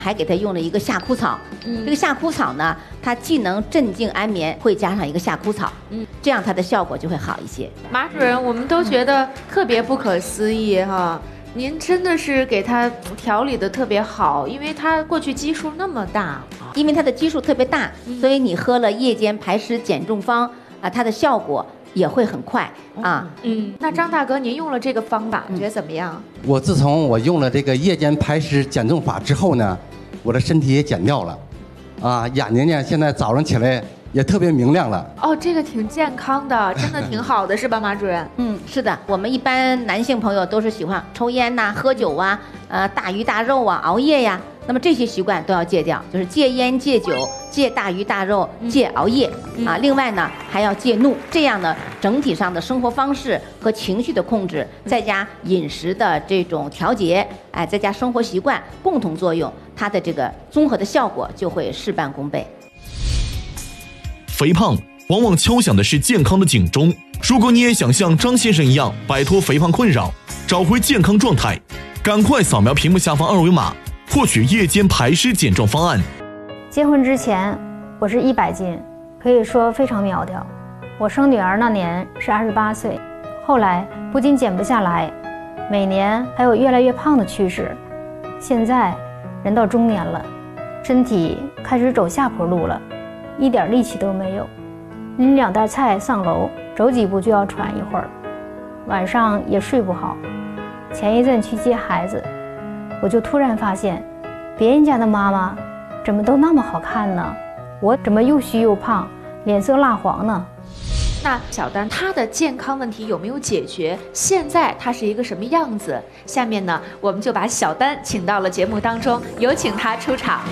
还给他用了一个夏枯草。这个夏枯草呢，它既能镇静安眠，会加上一个夏枯草，这样它的效果就会好一些。 马主任，我们都觉得特别不可思议哈，您真的是给他调理的特别好，因为他过去基数那么大， 因为它的基数特别大，所以你喝了夜间排湿减重方啊，它的效果也会很快啊。 那张大哥，您用了这个方法，觉得怎么样？ 我自从我用了这个夜间排湿减重法之后呢，我的身体也减掉了，啊，眼睛呢现在早上起来也特别明亮了。 哦，这个挺健康的，真的挺好的，是吧，马主任？ 是的，我们一般男性朋友都是喜欢抽烟呐、喝酒啊、大鱼大肉啊、熬夜呀，那么这些习惯都要戒掉，就是戒烟、戒酒、戒大鱼大肉、戒熬夜啊。另外呢，还要戒怒，这样呢，整体上的生活方式和情绪的控制，再加饮食的这种调节，再加生活习惯共同作用，它的这个综合的效果就会事半功倍。 肥胖往往敲响的是健康的警钟。如果你也想像张先生一样摆脱肥胖困扰，找回健康状态，赶快扫描屏幕下方2维码，获取夜间排湿减重方案。 结婚之前我是100斤，可以说非常苗条。我生女儿那年是28岁，后来不仅减不下来，每年还有越来越胖的趋势。现在人到中年了，身体开始走下坡路了，一点力气都没有，拎2袋菜上楼，走几步就要喘一会儿，晚上也睡不好。前一阵去接孩子，我就突然发现，别人家的妈妈怎么都那么好看呢？我怎么又虚又胖，脸色蜡黄呢？ 那小丹她的健康问题有没有解决？现在她是一个什么样子？下面呢，我们就把小丹请到了节目当中，有请她出场。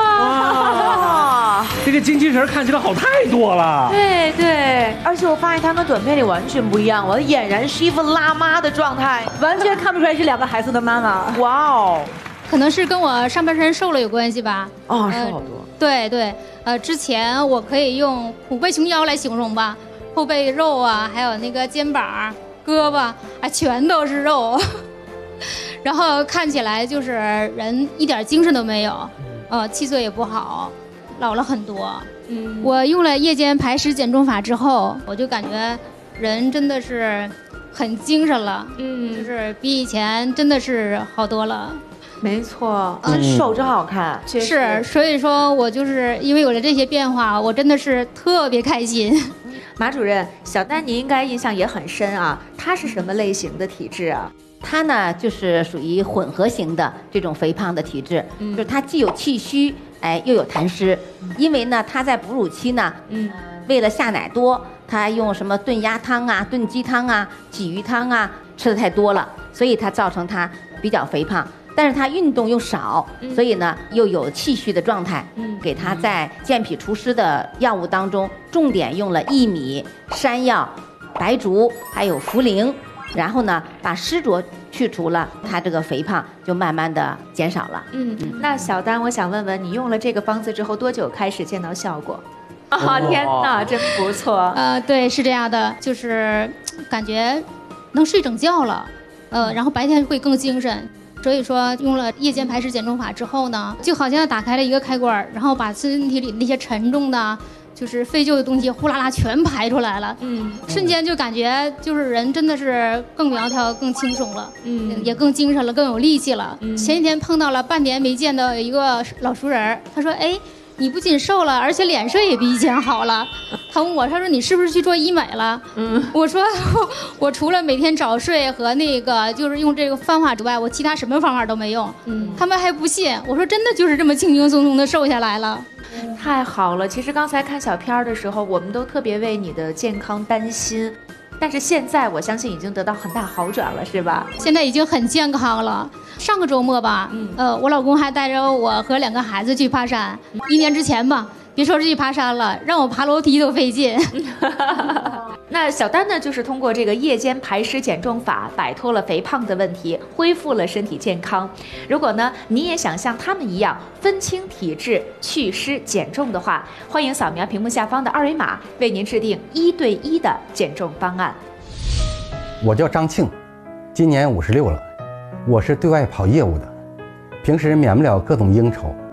哇，这个精气神看起来好太多了。 对对， 而且我发现她跟短片里完全不一样，我俨然是一副辣妈的状态，完全看不出来是2个孩子的妈妈。哇哦， 可能是跟我上半身瘦了有关系吧。 瘦好多。 对对，之前我可以用虎背熊腰来形容吧。后背肉啊，还有那个肩膀、胳膊啊，全都是肉，然后看起来就是人一点精神都没有，气色也不好，老了很多。我用了夜间排湿减重法之后，我就感觉人真的是很精神了，就是比以前真的是好多了。 没错，真瘦真好看， 是，所以说我就是因为有了这些变化，我真的是特别开心。 马主任，小丹您应该印象也很深啊，她是什么类型的体质啊？ 她呢就是属于混合型的这种肥胖的体质，就是她既有气虚，又有痰湿。因为呢她在哺乳期呢，为了下奶多，她用什么炖鸭汤啊、炖鸡汤啊、鲫鱼汤啊吃的太多了，所以她造成她比较肥胖。但是他运动又少，所以呢又有气虚的状态。给他在健脾除湿的药物当中，重点用了薏米、山药、白术还有茯苓，然后呢把湿浊去除了，他这个肥胖就慢慢的减少了。 那小丹，我想问问你用了这个方子之后多久开始见到效果？天哪，真不错。 对，是这样的，就是感觉能睡整觉了，然后白天会更精神。所以说用了夜间排湿减重法之后呢，就好像打开了一个开关，然后把身体里那些沉重的就是废旧的东西呼啦啦全排出来了，瞬间就感觉就是人真的是更苗条更轻松了，也更精神了，更有力气了。前几天碰到了半年没见的一个老熟人，他说你不仅瘦了，而且脸色也比以前好了。他问我，他说你是不是去做医美了？我说我除了每天早睡和那个就是用这个方法之外，我其他什么方法都没用。他们还不信，我说真的就是这么轻轻松松的瘦下来了。 太好了，其实刚才看小片的时候，我们都特别为你的健康担心。但是现在我相信已经得到很大好转了，是吧？ 现在已经很健康了。上个周末吧，我老公还带着我和2个孩子去爬山。1年之前吧，别说是去爬山了，让我爬楼梯都费劲。 那小丹呢，就是通过这个夜间排湿减重法，摆脱了肥胖的问题，恢复了身体健康。如果呢，你也想像他们一样分清体质、祛湿减重的话，欢迎扫描屏幕下方的2维码，为您制定1对1的减重方案。 我叫张庆，今年56了，我是对外跑业务的，平时免不了各种应酬，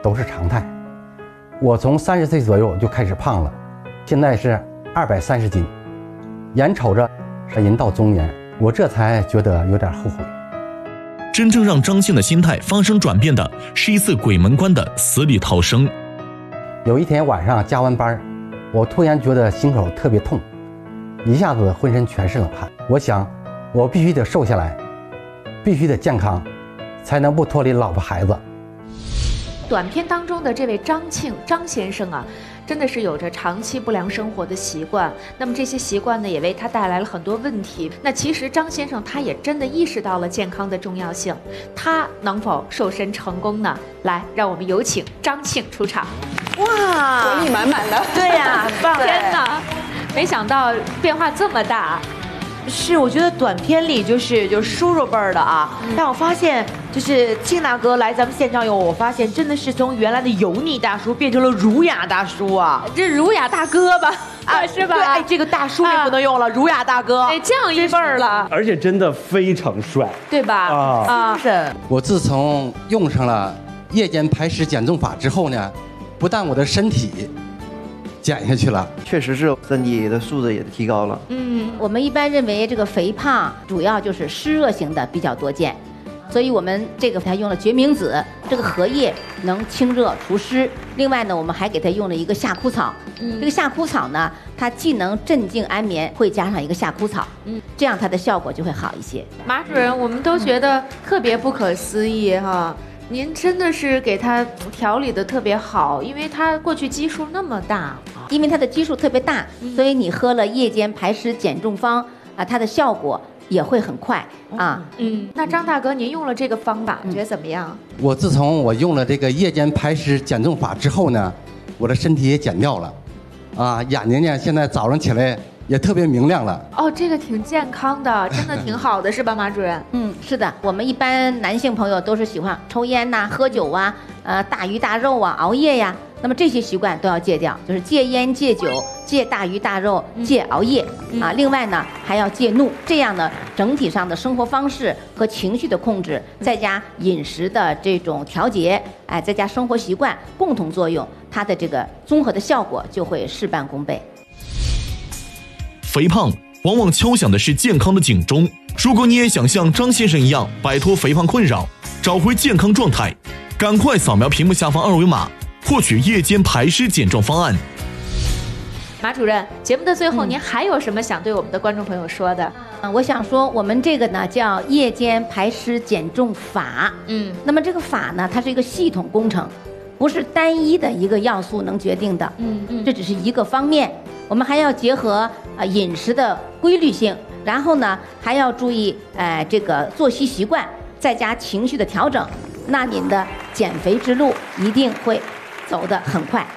都是常态。我从30岁左右就开始胖了，现在是230斤，眼瞅着是人到中年，我这才觉得有点后悔。 真正让张信的心态发生转变的是一次鬼门关的死里逃生。 有一天晚上加完班，我突然觉得心口特别痛，一下子浑身全是冷汗。我想我必须得瘦下来，必须得健康，才能不脱离老婆孩子。 短片当中的这位张先生啊，真的是有着长期不良生活的习惯，那么这些习惯呢，也为他带来了很多问题。那其实张先生他也真的意识到了健康的重要性，他能否瘦身成功呢？来，让我们有请张庆出场。 哇， 活力满满的， 对呀，很棒！ 天哪，没想到变化这么大。 是，我觉得短片里就是叔叔辈儿的啊，但我发现就是庆大哥来咱们现场以后，我发现真的是从原来的油腻大叔变成了儒雅大叔啊， 这儒雅大哥吧，是吧？ 对，哎，这个大叔也不能用了，儒雅大哥， 哎，降一辈儿了， 而且真的非常帅， 对吧？ 是。 我自从用上了夜间排湿减重法之后呢，不但我的身体减下去了， 确实是身体的素质也提高了。 我们一般认为这个肥胖主要就是湿热型的比较多见，所以我们这个还用了决明子，这个荷叶能清热除湿。另外呢，我们还给它用了一个夏枯草，这个夏枯草呢，它既能镇静安眠，会加上一个夏枯草，这样它的效果就会好一些。 马主任，我们都觉得特别不可思议哈。您真的是给他调理的特别好，因为他过去基数那么大， 因为它的基数特别大，所以你喝了夜间排湿减重方啊，它的效果也会很快啊。 那张大哥，您用了这个方法，觉得怎么样？ 我自从我用了这个夜间排湿减重法之后呢，我的身体也减掉了，啊，眼睛呢现在早上起来也特别明亮了。 哦，这个挺健康的，真的挺好的，是吧，马主任？ 是的，我们一般男性朋友都是喜欢抽烟呐、喝酒啊、大鱼大肉啊、熬夜呀，那么这些习惯都要戒掉，就是戒烟、戒酒、戒大鱼大肉、戒熬夜啊。另外呢，还要戒怒，这样呢，整体上的生活方式和情绪的控制，再加饮食的这种调节，哎，再加生活习惯共同作用，它的这个综合的效果就会事半功倍。 肥胖往往敲响的是健康的警钟。如果你也想像张先生一样摆脱肥胖困扰，找回健康状态，赶快扫描屏幕下方2维码，获取夜间排湿减重方案。 马主任，节目的最后，您还有什么想对我们的观众朋友说的？ 我想说，我们这个呢叫夜间排湿减重法。那么这个法呢，它是一个系统工程，不是单一的一个要素能决定的。这只是一个方面，我们还要结合饮食的规律性，然后呢还要注意这个作息习惯，再加情绪的调整，那您的减肥之路一定会走得很快。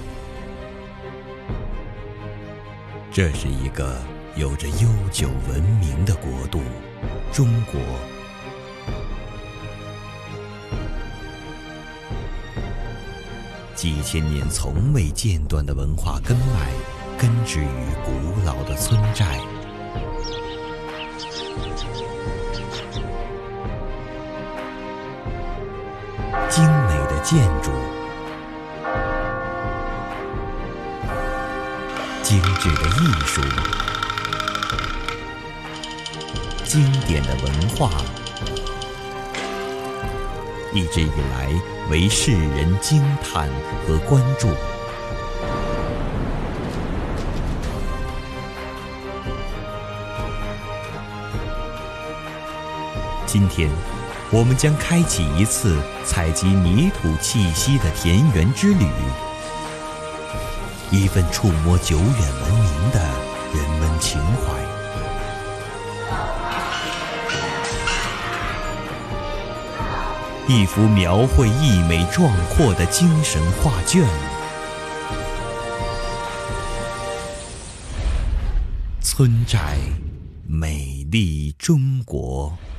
这是一个有着悠久文明的国度——中国。几千年从未间断的文化根脉，根植于古老的村寨。精美的建筑，精致的艺术，经典的文化，一直以来为世人惊叹和关注。今天，我们将开启一次采集泥土气息的田园之旅，一份触摸久远文明的人文情怀。一幅描绘溢美壮阔的精神画卷，村寨，美丽中国。